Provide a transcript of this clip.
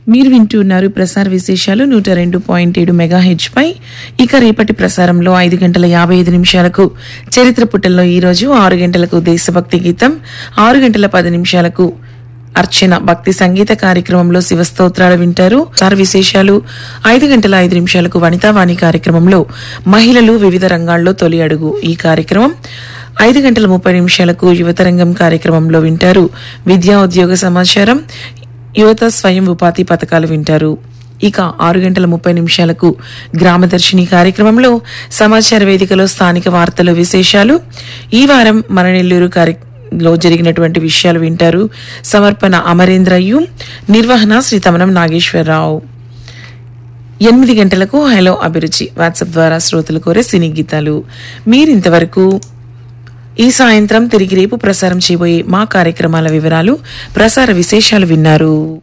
మీరు వింటున్నారు ప్రసార విశేషాలు 102.7 మెగాహెచ్ పై. ఇక రేపటి ప్రసారంలో 5:55 చరిత్ర పుటల్లో ఈరోజు 6 గంటలకు దేశభక్తి గీతం, 6:10 అర్చన భక్తి సంగీత కార్యక్రమంలో శివస్తోత్రాలు వింటారు. ప్రసార విశేషాలు 5:05 వనితావాణి కార్యక్రమంలో మహిళలు వివిధ రంగాల్లో తొలి అడుగు ఈ కార్యక్రమం, 5:30 యువతరంగం కార్యక్రమంలో వింటారు విద్యా ఉద్యోగ సమాచారం, యువత స్వయం ఉపాధి పథకాలు వింటారు. ఇక 6:30 గ్రామదర్శిని కార్యక్రమంలో సమాచార వేదికలో స్థానిక వార్తలు విశేషాలు, ఈ వారం మన నెల్లూరు లో జరిగినటువంటి విషయాలు వింటారు. సమర్పణ అమరేంద్రయ్యు, నిర్వహణ శ్రీ తమనం నాగేశ్వరరావు. 8 గంటలకు హలో అభిరుచి వాట్సాప్ ద్వారా శ్రోతలు కోరే సినీ గీతాలు. మీరింతవరకు ఈ సాయంత్రం తిరిగి రేపు ప్రసారం చేయబోయే మా కార్యక్రమాల వివరాలు, ప్రసార విశేషాలు విన్నారు.